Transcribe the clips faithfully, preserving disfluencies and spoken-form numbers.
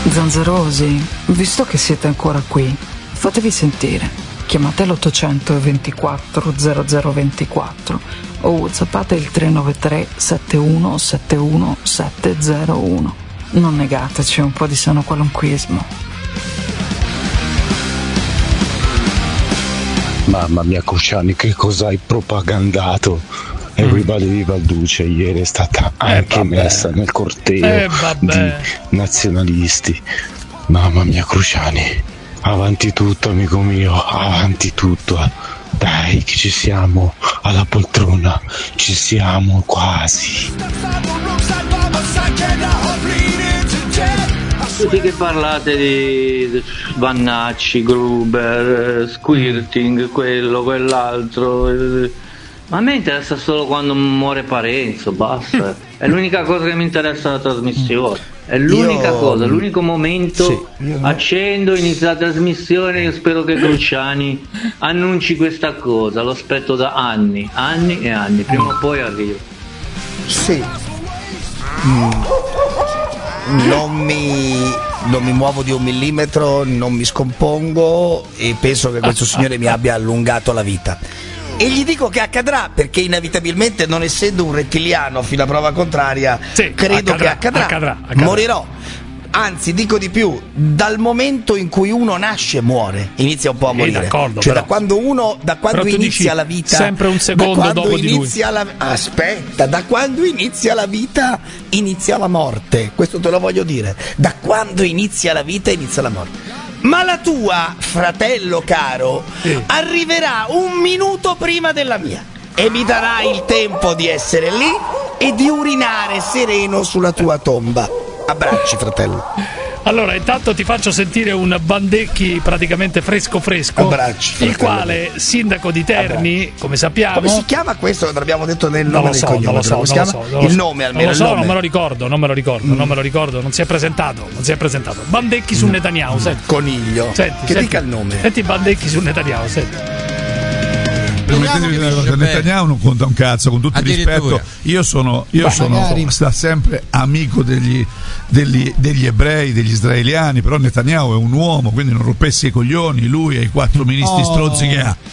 Zanzerosi, visto che siete ancora qui, fatevi sentire. Chiamate l'ottocento ventiquattro zero zero ventiquattro o whatsappate il tre nove tre sette uno sette uno sette zero uno. Non negateci un po' di sano qualunquismo. Mamma mia Cruciani, che cosa hai propagandato? Everybody Viva il Duce ieri è stata anche eh, messa nel corteo eh, di nazionalisti. Mamma mia Cruciani, avanti tutto amico mio, avanti tutto. Dai che ci siamo alla poltrona, ci siamo quasi. Tutti che parlate di Vannacci, Gruber, Squirting, quello, quell'altro. Ma a me interessa solo quando muore Parenzo, basta. È l'unica cosa che mi interessa la trasmissione. È l'unica io... cosa, l'unico momento. Sì, io... Accendo, inizio la trasmissione. Io spero che Cruciani annunci questa cosa. Lo aspetto da anni, anni e anni. Prima o poi arrivo. Sì. Mm. Non mi, non mi muovo di un millimetro, non mi scompongo e penso che questo signore mi abbia allungato la vita. E gli dico che accadrà perché inevitabilmente, non essendo un rettiliano fino a prova contraria, sì, credo accadrà, che accadrà. Accadrà, accadrà. Morirò. Anzi, dico di più, dal momento in cui uno nasce muore, inizia un po' a morire. D'accordo, cioè però. da quando uno da quando inizia la vita, sempre un secondo dopo di lui. La, aspetta, da quando inizia la vita inizia la morte. Questo te lo voglio dire. Da quando inizia la vita inizia la morte. Ma la tua, fratello caro, sì. arriverà un minuto prima della mia e mi darai il tempo di essere lì e di urinare sereno sulla tua tomba. Abbracci, fratello. Allora, intanto ti faccio sentire un Bandecchi praticamente fresco fresco. Abbracci, fratello. Il quale, sindaco di Terni, Abbracci. come sappiamo. Come si chiama questo? Non abbiamo detto nel nome del so, cognome. Non lo so, come si non chiama? lo so, non il lo nome so. almeno. Non lo so, il nome. non me lo ricordo, non me lo ricordo, mm. non me lo ricordo, non si è presentato, non si è presentato. Bandecchi su mm. Netanyahu, senti. Coniglio. Senti, che senti, dica il nome. Senti Bandecchi su Netanyahu, senti. Netanyahu non conta un cazzo, con tutto il rispetto. Io sono, io sono sta sempre amico degli, degli, degli ebrei, degli israeliani, però Netanyahu è un uomo, quindi non rompessi i coglioni lui e i quattro ministri oh. stronzi che ha.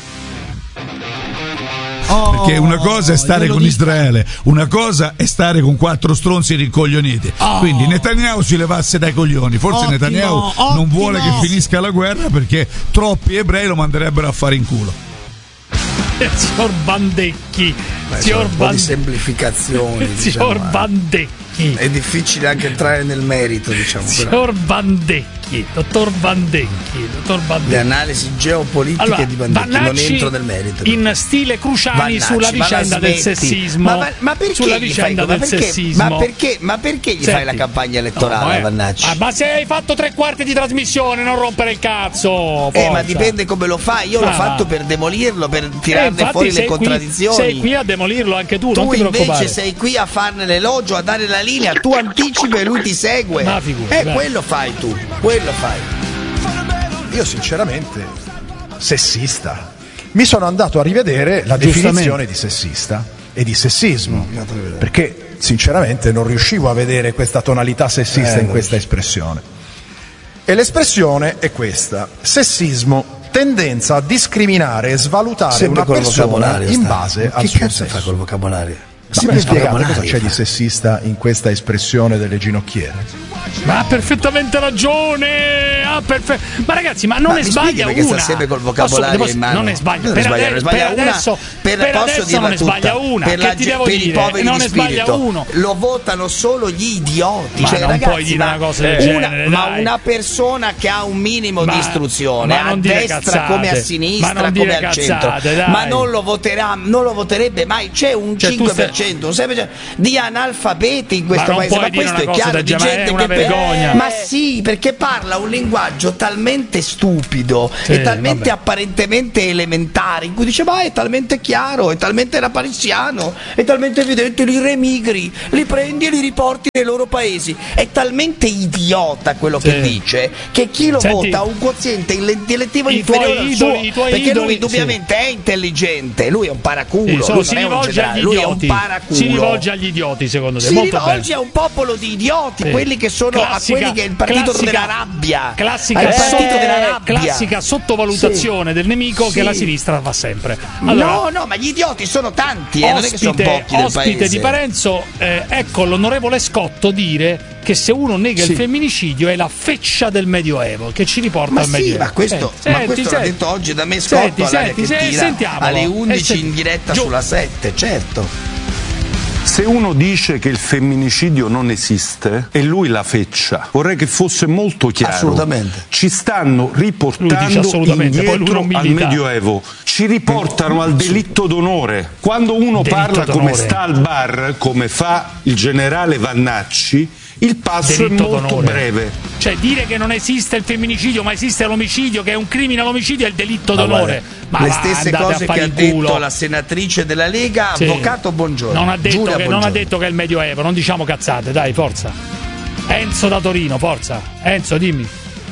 Oh, perché una cosa è stare con dico. Israele, una cosa è stare con quattro stronzi rincoglioniti. Oh. Quindi Netanyahu si levasse dai coglioni. Forse ottimo, Netanyahu ottimo. non vuole che finisca la guerra perché troppi ebrei lo manderebbero a fare in culo. Signor Bandecchi, Beh, signor un po' Band... di semplificazioni, signor diciamo, Bandecchi. È difficile anche entrare nel merito, diciamo. Signor Bandecchi, dottor Bandecchi, dottor Bandecchi. Le analisi geopolitiche allora, di Bandecchi, non entro nel merito. In stile Cruciani Vannacci, sulla vicenda del sessismo. Ma, ma, ma perché sulla vicenda fai, del ma perché, sessismo? Ma perché, ma perché gli Senti, fai la campagna elettorale, no, Vannacci? Ah, ma se hai fatto tre quarti di trasmissione, non rompere il cazzo. Eh, ma dipende come lo fai. Io ah, l'ho fatto per demolirlo, per tirarne eh, fuori le contraddizioni. Qui, sei qui a demolirlo anche tu. Tu non ti invece sei qui a farne l'elogio, a dare la linea. Tu anticipi e lui ti segue. Ma figura, eh, beh. quello fai tu, quello fai. Io sinceramente sessista. Mi sono andato a rivedere la definizione di sessista e di sessismo, mm, perché sinceramente non riuscivo a vedere questa tonalità sessista eh, in questa espressione. E l'espressione è questa: sessismo, tendenza a discriminare e svalutare sempre una persona in base che al suo cazzo sesso. Fa col vocabolario? Si può spiegare cosa c'è di sessista in questa espressione delle ginocchiere? Ma ha perfettamente ragione, ha perfe- ma ragazzi, ma non ma ne sbaglia una. Sta sempre col vocabolario posso, in mano. Non ne sbaglia, non per, sbaglia, ade- non sbaglia per una, adesso, per, per posso adesso non ne sbaglia una. Per, che la, ti devo per dire? i poveri non di ne sbaglia spirito uno. lo votano solo gli idioti. Ma cioè, non ragazzi, puoi dire ma una cosa del una, genere, ma dai. una persona che ha un minimo ma, di istruzione a destra cazzate, come a sinistra come al cazzate, centro, dai. ma non lo voterà, non lo voterebbe mai. C'è un cioè, cinque per cento, un sei per cento di analfabeti in questo ma paese. Ma questo è chiaro, di gente che vergogna. Ma sì, perché parla un linguaggio talmente stupido sì, e talmente vabbè. apparentemente elementare, in cui dice ma è talmente chiaro, è talmente rapariziano, è talmente evidente, li remigri, li prendi e li riporti nei loro paesi. È talmente idiota quello sì. che dice che chi lo Senti, vota ha un quoziente intellettivo i inferiore al idoli, suo, perché idoli, lui indubbiamente sì. è intelligente, lui è un paraculo, sì, lui si non è un rivolge generale, agli lui è un idioti. paraculo. paraculo. Si rivolge agli idioti, secondo te? Si Molto rivolge bello. a un popolo di idioti, Sì. quelli che sono Classica- a quelli che è il partito classica- della rabbia. Classica, Al partito so- della rabbia. classica sottovalutazione Sì. del nemico Sì. che la sinistra fa sempre. Allora, no, no, ma gli idioti sono tanti, eh, non è che sono ospite, pochi del ospite paese. di Parenzo, eh, ecco l'onorevole Scotto dire che se uno nega Sì. il femminicidio è la feccia del Medioevo che ci riporta Ma al sì, Medioevo. ma questo, Eh, ma senti, questo l'ha senti. detto oggi da me Scotto Senti, all'aria senti, che se- tira sentiamolo. alle undici Eh, in diretta Giù. sulla sette, certo. Se uno dice che il femminicidio non esiste e lui la feccia, vorrei che fosse molto chiaro. Assolutamente. Ci stanno Lui riportando dice assolutamente, poi lui indietro non al milita. Medioevo. Ci riportano al delitto d'onore. Quando uno Delitto parla d'onore. come sta al bar, come fa il generale Vannacci, il passo Delitto è molto d'onore. breve. Cioè dire che non esiste il femminicidio ma esiste l'omicidio, che è un crimine l'omicidio, è il delitto Ma d'onore. guarda, Ma le va, stesse andate cose a che fare ha il culo. detto la senatrice della Lega, Sì. avvocato Buongiorno. Non ha, detto Giulia che, non ha Buongiorno. detto che è il Medioevo, non diciamo cazzate, dai, forza. Enzo da Torino, forza. Enzo, dimmi.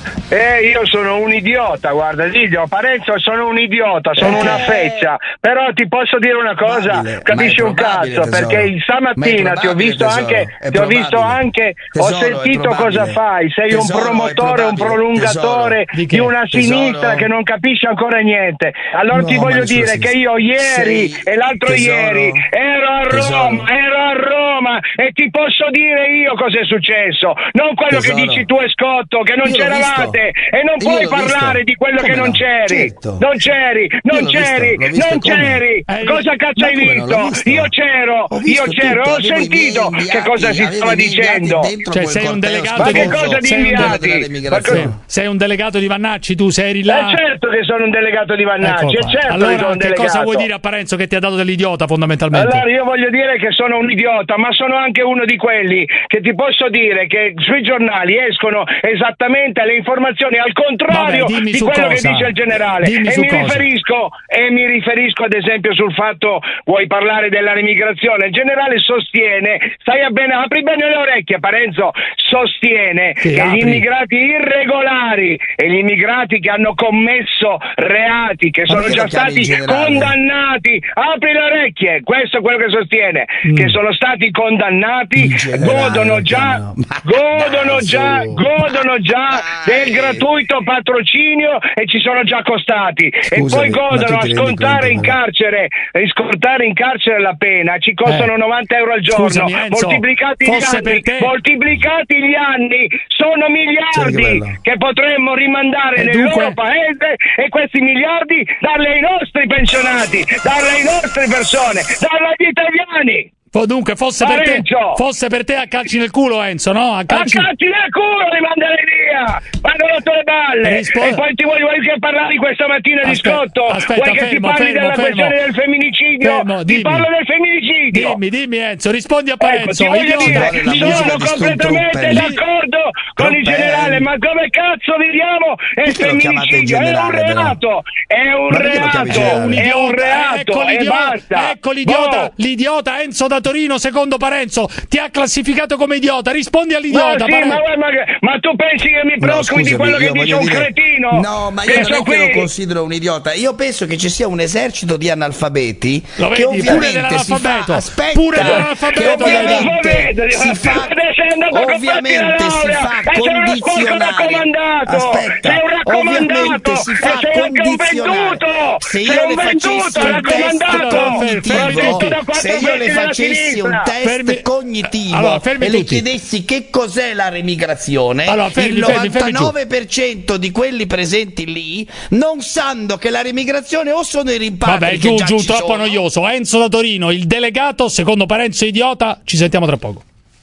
Eh, io sono un idiota, guarda, Giglio, Parenzo, sono un idiota, sono Eh. una feccia, però ti posso dire una cosa, Probabile, capisci ma è un probabile, cazzo, tesoro. perché Ma stamattina è ti ho probabile, visto tesoro, anche, è ti ho visto probabile. anche, Tesoro, ho è sentito probabile. cosa fai, sei Tesoro, un è promotore, un probabile. prolungatore Tesoro. Di che? di una Tesoro. sinistra che non capisce ancora niente. Allora No, ti ma voglio nessuna dire che sinistra. io ieri Sei- e l'altro tesoro. ieri ero a Tesoro. Roma, ero a Roma e ti posso dire io cosa è successo, non quello Tesoro. che dici tu e Scotto, che non Io l'ho c'eravate visto. e non Io puoi l'ho parlare visto. di quello Come che non no? c'eri, Certo. non c'eri, non l'ho c'eri, visto, l'ho visto, non come? c'eri. Eh, Cosa cazzo ma hai come non l'ho visto? visto? Io c'ero, Ho visto io c'ero, tutto, ho avevo i sentito miei che cosa si inviati, stava avevo i miei inviati dicendo. dentro Cioè, quel sei un corteo delegato Ma che di- cosa di sei un- inviati? della Ma immigrazione. co- Sei un delegato di Vannacci, tu sei eri là. Eh certo che sono un delegato di Vannacci, Ecco è qua. certo che allora, sono un che delegato. cosa vuoi dire a Parenzo che ti ha dato dell'idiota fondamentalmente? Allora io voglio dire che sono un idiota, ma sono anche uno di quelli che ti posso dire che sui giornali escono esattamente le informazioni al contrario Vabbè, dimmi di su quello cosa. che dice il generale. Dimmi e su mi cosa. riferisco e mi riferisco ad esempio sul fatto, vuoi parlare dell'immigrazione? Il generale sostiene, stai a bene, apri bene le orecchie, Parenzo, sostiene Sì, che apri. gli immigrati irregolari e gli immigrati che hanno commesso reati, che sono perché già lo chiami stati il generale? condannati, apri le orecchie, questo è quello che sostiene, che sono stati condannati, Il generale godono lo già, chiamano. Ma godono dai, già, su. godono già Dai. del gratuito patrocinio e ci sono già costati. E Scusami, poi ma godono tu a ti rendi scontare conto, in però? carcere, a scontare in carcere la pena, ci costano Eh. novanta euro al giorno, Scusami, Enzo, moltiplicati gli fosse anni, per te- moltiplicati gli anni, sono Sì, che miliardi bello. che potremmo rimandare E nel dunque- loro paese e questi miliardi darli ai nostri pensionati, darli ai nostre persone, darli agli italiani. Poi dunque, fosse per, te, Parenzo! fosse per te a calci nel culo, Enzo, no? A A calci... calci nel culo li manderei via! Ma hanno rotto le balle! Rispo- E poi ti vuoi, vuoi che parlare questa mattina di Aspetta, Scotto? aspetta, vuoi che ti fermo, parli fermo, della fermo. questione del femminicidio? Fermo, ti dimmi. parlo del femminicidio! Dimmi, dimmi Enzo, rispondi a Ecco, Parenzo. ti voglio idiota. dire, Vuole la musica sono di completamente Stormtrooper. d'accordo con il Troppo generale, bello. ma come cazzo viviamo? È il Perché lo chiamate femminicidio, è un generale, però? reato, è un Ma perché lo chiami reato, generale? è un reato, ecco e l'idiota, basta. ecco l'idiota, Boh. l'idiota Enzo da Torino, secondo Parenzo, ti ha classificato come idiota. Rispondi Ma, all'idiota. sì, Parenzo. ma, ma, ma tu pensi che mi No, preoccupi di scusami, quello che io dice voglio un dire- cretino? No, ma io Che non è so che lo qui- considero un idiota. Io penso che ci sia un esercito di analfabeti Lo che vedi, pure ovviamente si fa dell'analfabeto. aspetta, Pure dell'analfabeto, che ovviamente dell'analfabeto. si fa Adesso è andato a ovviamente comprarti si la fa laurea, e sei uno sporco condizionare. raccomandato, Aspetta, sei un raccomandato, ovviamente si e fa sei anche un condizionare. venduto, Se sei io un le facessi venduto, un raccomandato, test Allora, fermi cognitivo, tutti. da quattro se io le pezzi della facessi un sinistra. test Fermi- cognitivo Allora, fermi e le tutti. chiedessi che cos'è la remigrazione, Allora, fermi, il fermi, fermi giù. novantanove per cento di quelli presenti lì non sanno che la remigrazione o sono i rimpatri Vabbè, che giù, già giù, ci troppo sono. noioso. Enzo da Torino, il delegato, secondo Parenzo idiota. Ci sentiamo tra poco.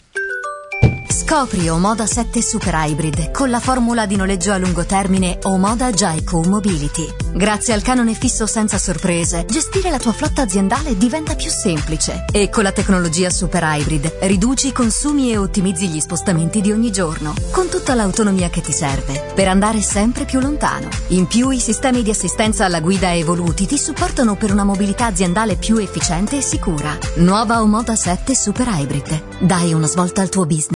Scopri Omoda sette Super Hybrid con la formula di noleggio a lungo termine Omoda Jaico Mobility. Grazie al canone fisso senza sorprese, gestire la tua flotta aziendale diventa più semplice. E con la tecnologia Super Hybrid riduci i consumi e ottimizzi gli spostamenti di ogni giorno, con tutta l'autonomia che ti serve per andare sempre più lontano. In più, i sistemi di assistenza alla guida evoluti ti supportano per una mobilità aziendale più efficiente e sicura. Nuova Omoda sette Super Hybrid. Dai una svolta al tuo business.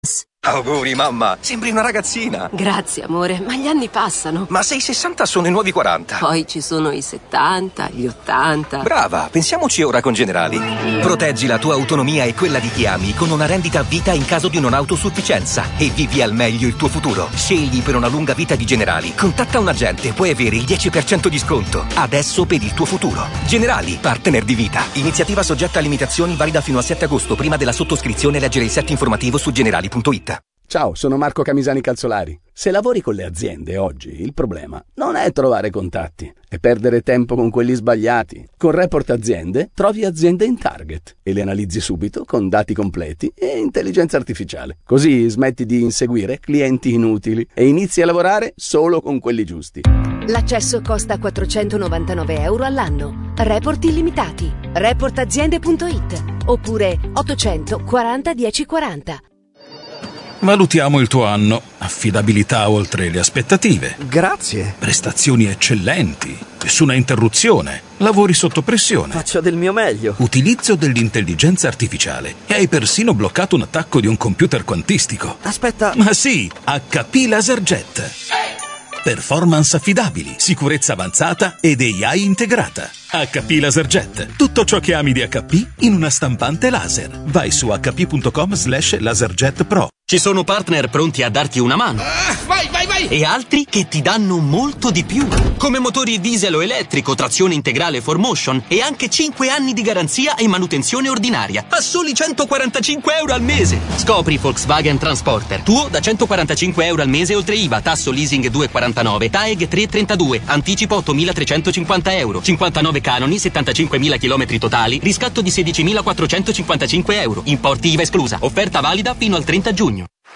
Auguri mamma, sembri una ragazzina. Grazie amore, ma gli anni passano. Ma se i sessanta sono i nuovi quaranta. Poi ci sono i settanta, gli ottanta. Brava, pensiamoci ora con Generali. Proteggi la tua autonomia e quella di chi ami con una rendita a vita in caso di non autosufficienza e vivi al meglio il tuo futuro. Scegli per una lunga vita di Generali. Contatta un agente, puoi avere il dieci per cento di sconto. Adesso per il tuo futuro. Generali, partner di vita. Iniziativa soggetta a limitazioni, valida fino al sette agosto. Prima della sottoscrizione leggere il set informativo su generali punto it. Ciao, sono Marco Camisani Calzolari. Se lavori con le aziende oggi, il problema non è trovare contatti, è perdere tempo con quelli sbagliati. Con Report Aziende trovi aziende in target e le analizzi subito con dati completi e intelligenza artificiale. Così smetti di inseguire clienti inutili e inizi a lavorare solo con quelli giusti. L'accesso costa quattrocentonovantanove euro all'anno. Report illimitati. report aziende punto it oppure ottocento quaranta dieci quaranta. Valutiamo il tuo anno. Affidabilità oltre le aspettative. Grazie. Prestazioni eccellenti. Nessuna interruzione. Lavori sotto pressione. Faccio del mio meglio. Utilizzo dell'intelligenza artificiale. E hai persino bloccato un attacco di un computer quantistico. Aspetta. Ma sì, acca pi LaserJet. Performance affidabili, sicurezza avanzata ed A I integrata. acca pi LaserJet. Tutto ciò che ami di acca pi in una stampante laser. Vai su acca pi punto com slash laserjet pro. Ci sono partner pronti a darti una mano. Ah, vai, vai, vai! E altri che ti danno molto di più. Come motori diesel o elettrico, trazione integrale four motion e anche cinque anni di garanzia e manutenzione ordinaria. A soli centoquarantacinque euro al mese. Scopri Volkswagen Transporter. Tuo da centoquarantacinque euro al mese oltre I V A, tasso leasing due virgola quarantanove, T A E G tre virgola trentadue, anticipo ottomilatrecentocinquanta euro, cinquantanove canoni, settantacinquemila chilometri totali, riscatto di sedicimilaquattrocentocinquantacinque euro, importi I V A esclusa, offerta valida fino al trenta giugno.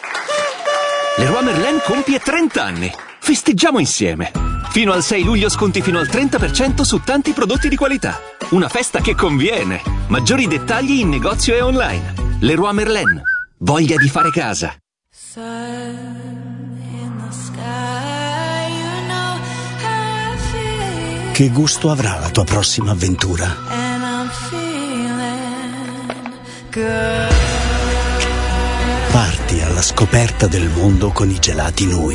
Leroy Merlin compie trenta anni. Festeggiamo insieme. Fino al sei luglio sconti fino al trenta per cento su tanti prodotti di qualità. Una festa che conviene. Maggiori dettagli in negozio e online. Leroy Merlin. Voglia di fare casa. Che gusto avrà la tua prossima avventura? Parti alla scoperta del mondo con i gelati Nui.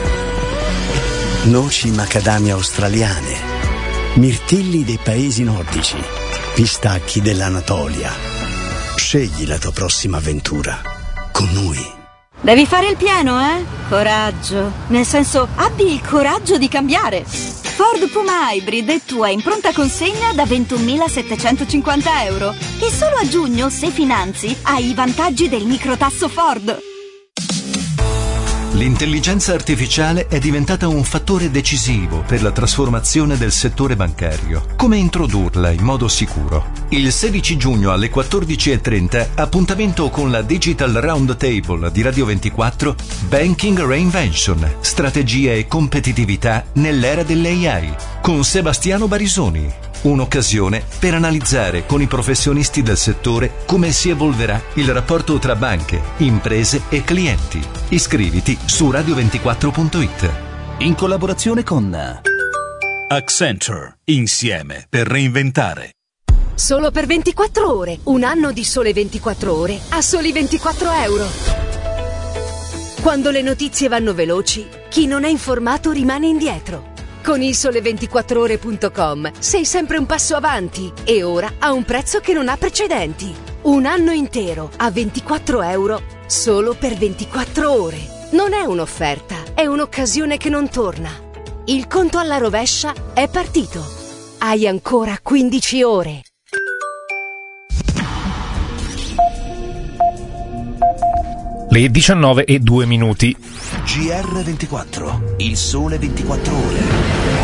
Noci macadamia australiane, mirtilli dei paesi nordici, pistacchi dell'Anatolia. Scegli la tua prossima avventura con Nui. Devi fare il pieno, eh? Coraggio. Nel senso, abbi il coraggio di cambiare. Ford Puma Hybrid è tua in pronta consegna da ventunomilasettecentocinquanta euro. E solo a giugno, se finanzi, hai i vantaggi del microtasso Ford. L'intelligenza artificiale è diventata un fattore decisivo per la trasformazione del settore bancario. Come introdurla in modo sicuro? Il sedici giugno alle quattordici e trenta, appuntamento con la Digital Roundtable di Radio ventiquattro, Banking Reinvention, strategia e competitività nell'era dell'A I, con Sebastiano Barisoni. Un'occasione per analizzare con i professionisti del settore come si evolverà il rapporto tra banche, imprese e clienti. Iscriviti su radio ventiquattro punto it. In collaborazione con Accenture. Insieme per reinventare. Solo per ventiquattro ore. Un anno di Sole ventiquattro ore a soli ventiquattro euro. Quando le notizie vanno veloci, chi non è informato rimane indietro. Con il sole ventiquattro ore punto com sei sempre un passo avanti e ora a un prezzo che non ha precedenti. Un anno intero a ventiquattro euro solo per ventiquattro ore. Non è un'offerta, è un'occasione che non torna. Il conto alla rovescia è partito. Hai ancora quindici ore. Le diciannove e due minuti. G R ventiquattro, il sole ventiquattro ore.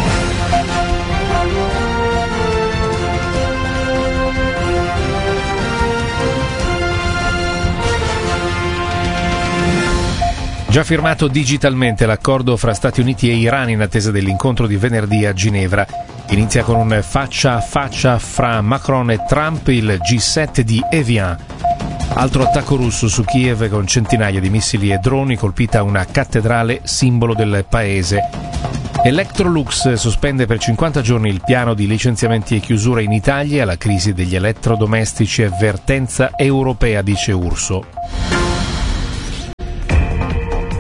Già firmato digitalmente l'accordo fra Stati Uniti e Iran in attesa dell'incontro di venerdì a Ginevra. Inizia con un faccia a faccia fra Macron e Trump, il G sette di Evian. Altro attacco russo su Kiev con centinaia di missili e droni, colpita una cattedrale simbolo del paese. Electrolux sospende per cinquanta giorni il piano di licenziamenti e chiusura in Italia. La crisi degli elettrodomestici è vertenza europea, dice Urso.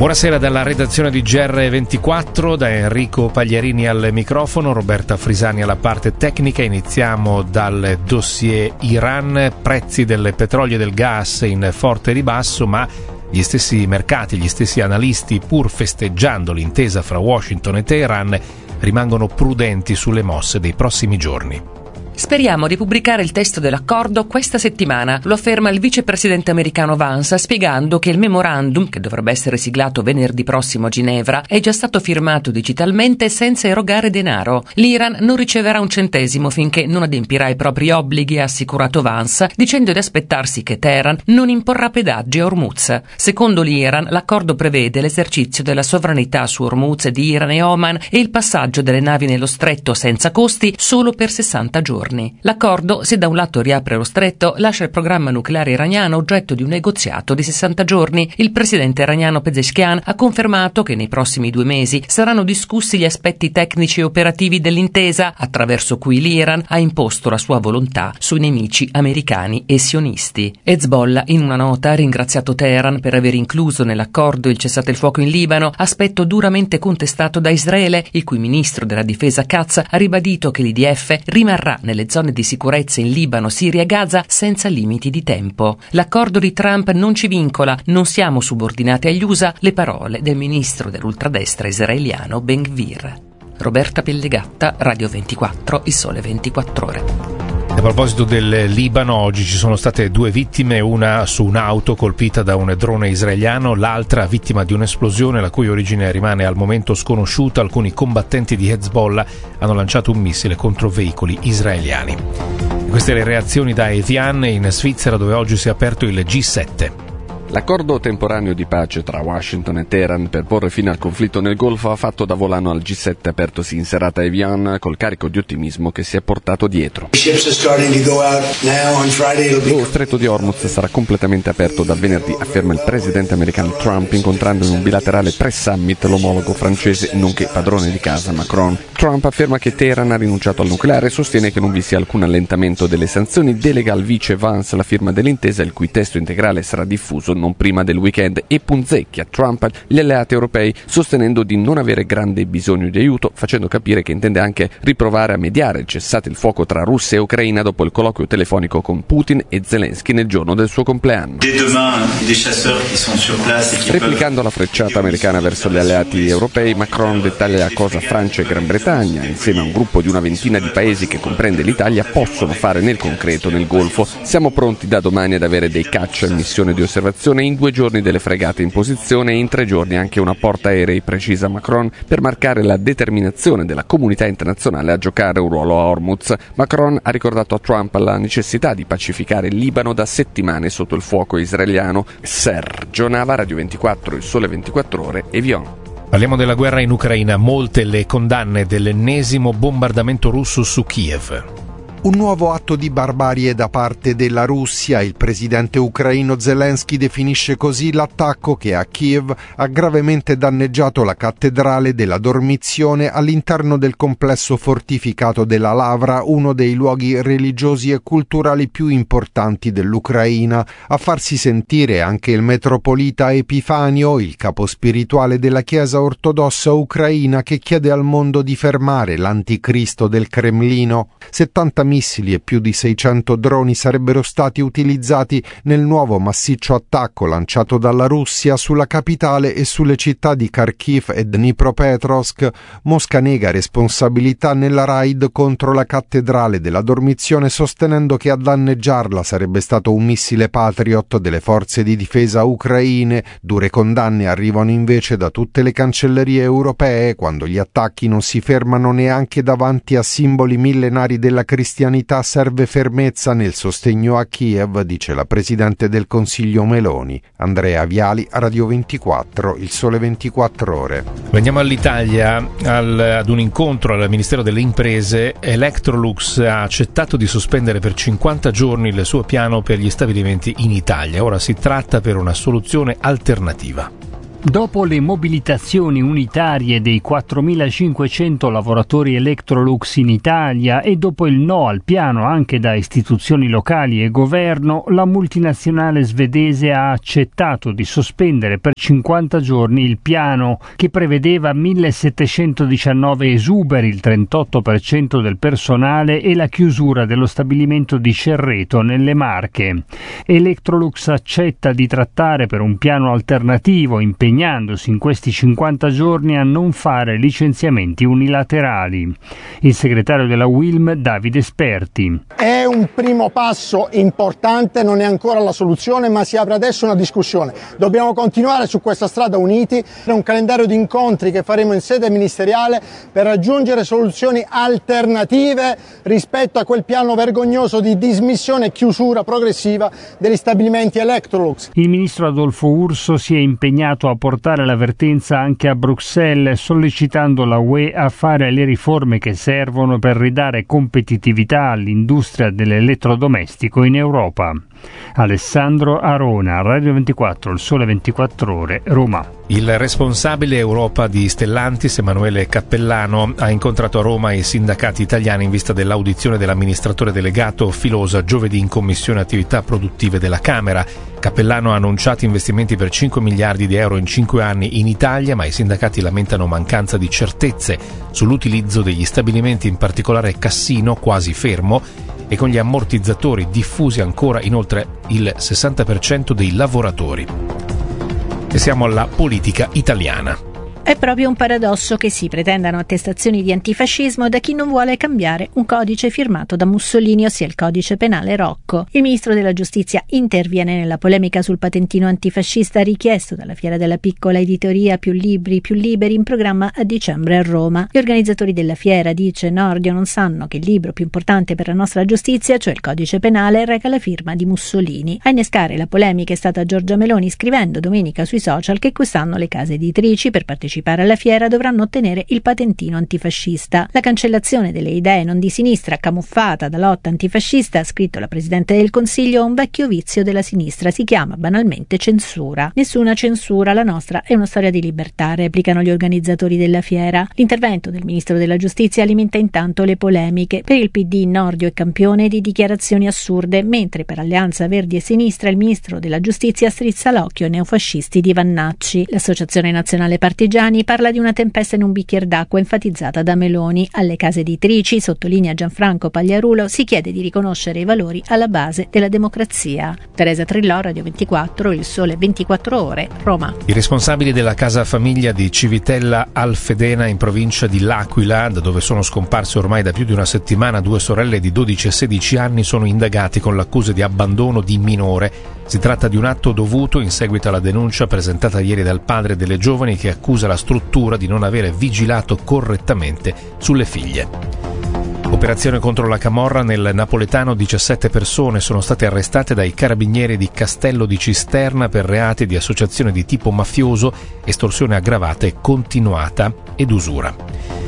Buonasera dalla redazione di G R ventiquattro, da Enrico Pagliarini al microfono, Roberta Frisani alla parte tecnica. Iniziamo dal dossier Iran, prezzi del petrolio e del gas in forte ribasso, ma gli stessi mercati, gli stessi analisti, pur festeggiando l'intesa fra Washington e Teheran, rimangono prudenti sulle mosse dei prossimi giorni. Speriamo di pubblicare il testo dell'accordo questa settimana, lo afferma il vicepresidente americano Vance, spiegando che il memorandum, che dovrebbe essere siglato venerdì prossimo a Ginevra, è già stato firmato digitalmente senza erogare denaro. L'Iran non riceverà un centesimo finché non adempirà i propri obblighi, ha assicurato Vance, dicendo di aspettarsi che Teheran non imporrà pedaggi a Hormuz. Secondo l'Iran, l'accordo prevede l'esercizio della sovranità su Hormuz di Iran e Oman e il passaggio delle navi nello stretto senza costi solo per sessanta giorni. L'accordo, se da un lato riapre lo stretto, lascia il programma nucleare iraniano oggetto di un negoziato di sessanta giorni. Il presidente iraniano Pezeshkian ha confermato che nei prossimi due mesi saranno discussi gli aspetti tecnici e operativi dell'intesa, attraverso cui l'Iran ha imposto la sua volontà sui nemici americani e sionisti. Hezbollah, in una nota, ha ringraziato Teheran per aver incluso nell'accordo il cessate il fuoco in Libano, aspetto duramente contestato da Israele, il cui ministro della difesa Katz ha ribadito che l'I D F rimarrà nel nelle zone di sicurezza in Libano, Siria e Gaza senza limiti di tempo. L'accordo di Trump non ci vincola, non siamo subordinati agli U S A, le parole del ministro dell'ultradestra israeliano Ben-Gvir. Roberta Pellegatta, Radio ventiquattro, Il Sole ventiquattro Ore. A proposito del Libano, oggi ci sono state due vittime, una su un'auto colpita da un drone israeliano, l'altra vittima di un'esplosione la cui origine rimane al momento sconosciuta. Alcuni combattenti di Hezbollah hanno lanciato un missile contro veicoli israeliani. Queste le reazioni da Evian, in Svizzera, dove oggi si è aperto il G sette. L'accordo temporaneo di pace tra Washington e Teheran per porre fine al conflitto nel Golfo ha fatto da volano al G sette apertosi in serata a Evian, col carico di ottimismo che si è portato dietro. Lo stretto di Hormuz sarà completamente aperto da venerdì, afferma il presidente americano Trump, incontrando in un bilaterale pre-summit l'omologo francese nonché padrone di casa Macron. Trump afferma che Teheran ha rinunciato al nucleare e sostiene che non vi sia alcun allentamento delle sanzioni. Delega al vice Vance la firma dell'intesa, il cui testo integrale sarà diffuso non prima del weekend, e punzecchia Trump gli alleati europei, sostenendo di non avere grande bisogno di aiuto, facendo capire che intende anche riprovare a mediare il cessate il fuoco tra Russia e Ucraina dopo il colloquio telefonico con Putin e Zelensky nel giorno del suo compleanno. Replicando la frecciata americana verso gli alleati europei, Macron dettaglia cosa Francia e Gran Bretagna, insieme a un gruppo di una ventina di paesi che comprende l'Italia, possono fare nel concreto nel Golfo. Siamo pronti da domani ad avere dei caccia in missione di osservazione, in due giorni delle fregate in posizione e in tre giorni anche una portaerei, precisa Macron, per marcare la determinazione della comunità internazionale a giocare un ruolo a Hormuz. Macron ha ricordato a Trump la necessità di pacificare il Libano da settimane sotto il fuoco israeliano. Sergio Nava, Radio ventiquattro, Il Sole ventiquattro Ore, Evian. Parliamo della guerra in Ucraina, molte le condanne dell'ennesimo bombardamento russo su Kiev. Un nuovo atto di barbarie da parte della Russia. Il presidente ucraino Zelensky definisce così l'attacco che a Kiev ha gravemente danneggiato la cattedrale della Dormizione all'interno del complesso fortificato della Lavra, uno dei luoghi religiosi e culturali più importanti dell'Ucraina. A farsi sentire anche il metropolita Epifanio, il capo spirituale della Chiesa ortodossa ucraina, che chiede al mondo di fermare l'anticristo del Cremlino. settanta missili e più di seicento droni sarebbero stati utilizzati nel nuovo massiccio attacco lanciato dalla Russia sulla capitale e sulle città di Kharkiv e Dnipropetrovsk. Mosca nega responsabilità nella raid contro la cattedrale della Dormizione, sostenendo che a danneggiarla sarebbe stato un missile Patriot delle forze di difesa ucraine. Dure condanne arrivano invece da tutte le cancellerie europee, quando gli attacchi non si fermano neanche davanti a simboli millenari della cristianità. Serve fermezza nel sostegno a Kiev, dice la Presidente del Consiglio Meloni. Andrea Viali, Radio ventiquattro, Il Sole ventiquattro Ore. Veniamo all'Italia, al, ad un incontro al Ministero delle Imprese. Electrolux ha accettato di sospendere per cinquanta giorni il suo piano per gli stabilimenti in Italia. Ora si tratta per una soluzione alternativa. Dopo le mobilitazioni unitarie dei quattromilacinquecento lavoratori Electrolux in Italia e dopo il no al piano anche da istituzioni locali e governo, la multinazionale svedese ha accettato di sospendere per cinquanta giorni il piano che prevedeva millesettecentodiciannove esuberi, il trentotto per cento del personale, e la chiusura dello stabilimento di Cerreto nelle Marche. Electrolux accetta di trattare per un piano alternativo, impegnandosi in questi cinquanta giorni a non fare licenziamenti unilaterali. Il segretario della U I L M, Davide Sperti. È un primo passo importante, non è ancora la soluzione, ma si apre adesso una discussione. Dobbiamo continuare su questa strada uniti. È un calendario di incontri che faremo in sede ministeriale per raggiungere soluzioni alternative rispetto a quel piano vergognoso di dismissione e chiusura progressiva degli stabilimenti Electrolux. Il ministro Adolfo Urso si è impegnato a portare l'avvertenza anche a Bruxelles, sollecitando la U E a fare le riforme che servono per ridare competitività all'industria dell'elettrodomestico in Europa. Alessandro Arona, Radio ventiquattro, Il Sole ventiquattro Ore, Roma. Il responsabile Europa di Stellantis, Emanuele Cappellano, ha incontrato a Roma i sindacati italiani in vista dell'audizione dell'amministratore delegato Filosa giovedì in Commissione Attività Produttive della Camera. Cappellano ha annunciato investimenti per cinque miliardi di euro in cinque anni in Italia, ma i sindacati lamentano mancanza di certezze sull'utilizzo degli stabilimenti, in particolare Cassino, quasi fermo, e con gli ammortizzatori diffusi ancora in oltre il sessanta per cento dei lavoratori. E siamo alla politica italiana. È proprio un paradosso che si pretendano attestazioni di antifascismo da chi non vuole cambiare un codice firmato da Mussolini, ossia il codice penale Rocco. Il ministro della giustizia interviene nella polemica sul patentino antifascista richiesto dalla Fiera della Piccola Editoria Più Libri, Più Liberi, in programma a dicembre a Roma. Gli organizzatori della fiera, dice Nordio, non sanno che il libro più importante per la nostra giustizia, cioè il codice penale, reca la firma di Mussolini. A innescare la polemica è stata Giorgia Meloni, scrivendo domenica sui social che quest'anno le case editrici, per partecipare alla fiera, dovranno ottenere il patentino antifascista. La cancellazione delle idee non di sinistra, camuffata da lotta antifascista, ha scritto la Presidente del Consiglio, è un vecchio vizio della sinistra, si chiama banalmente censura. Nessuna censura, la nostra è una storia di libertà, replicano gli organizzatori della fiera. L'intervento del Ministro della Giustizia alimenta intanto le polemiche. Per il P D Nordio è campione di dichiarazioni assurde, mentre per Alleanza Verdi e Sinistra il Ministro della Giustizia strizza l'occhio ai neofascisti di Vannacci. L'Associazione Nazionale Partigiani parla di una tempesta in un bicchiere d'acqua, enfatizzata da Meloni. Alle case editrici, sottolinea Gianfranco Pagliarulo, si chiede di riconoscere i valori alla base della democrazia. Teresa Trillò, Radio ventiquattro, Il Sole ventiquattro Ore, Roma. I responsabili della casa famiglia di Civitella Alfedena, in provincia di L'Aquila, da dove sono scomparse ormai da più di una settimana due sorelle di dodici e sedici anni, sono indagati con l'accusa di abbandono di minore. Si tratta di un atto dovuto in seguito alla denuncia presentata ieri dal padre delle giovani, che accusa la struttura di non avere vigilato correttamente sulle figlie. Operazione contro la camorra nel napoletano. diciassette persone sono state arrestate dai carabinieri di Castello di Cisterna per reati di associazione di tipo mafioso, estorsione aggravata e continuata ed usura.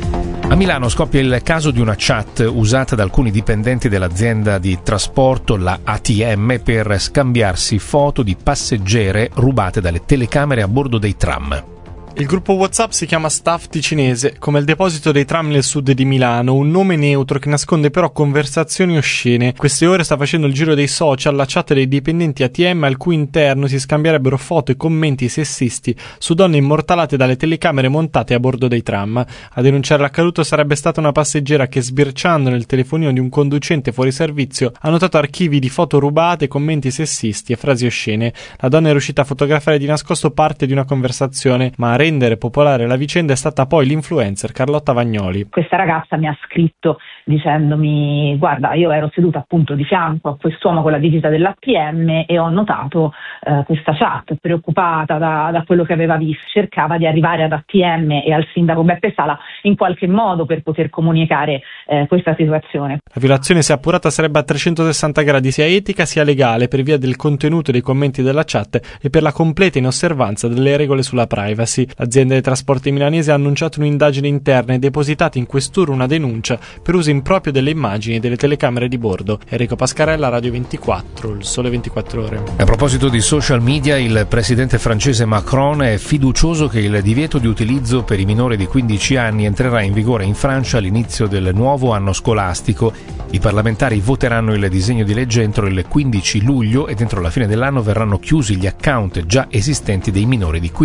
A Milano scoppia il caso di una chat usata da alcuni dipendenti dell'azienda di trasporto, la A T M, per scambiarsi foto di passeggere rubate dalle telecamere a bordo dei tram. Il gruppo WhatsApp si chiama Staff Ticinese, come il deposito dei tram nel sud di Milano, un nome neutro che nasconde però conversazioni oscene. Queste ore sta facendo il giro dei social la chat dei dipendenti A T M, al cui interno si scambierebbero foto e commenti sessisti su donne immortalate dalle telecamere montate a bordo dei tram. A denunciare l'accaduto sarebbe stata una passeggera che, sbirciando nel telefonino di un conducente fuori servizio, ha notato archivi di foto rubate, commenti sessisti e frasi oscene. La donna è riuscita a fotografare di nascosto parte di una conversazione, ma a rendere popolare la vicenda è stata poi l'influencer Carlotta Vagnoli. Questa ragazza mi ha scritto dicendomi: guarda, io ero seduta appunto di fianco a quest'uomo con la visita dell'A T M e ho notato eh, questa chat, preoccupata da, da quello che aveva visto, cercava di arrivare ad A T M e al sindaco Beppe Sala in qualche modo per poter comunicare eh, questa situazione. La violazione, se appurata, sarebbe a trecentosessanta gradi, sia etica sia legale, per via del contenuto dei commenti della chat e per la completa inosservanza delle regole sulla privacy. L'azienda dei trasporti milanese ha annunciato un'indagine interna e depositato in questura una denuncia per uso improprio delle immagini e delle telecamere di bordo. Enrico Pascarella, Radio ventiquattro, Il Sole ventiquattro Ore. A proposito di social media, il presidente francese Macron è fiducioso che il divieto di utilizzo per i minori di quindici anni entrerà in vigore in Francia all'inizio del nuovo anno scolastico. I parlamentari voteranno il disegno di legge entro il quindici luglio e entro la fine dell'anno verranno chiusi gli account già esistenti dei minori di quindici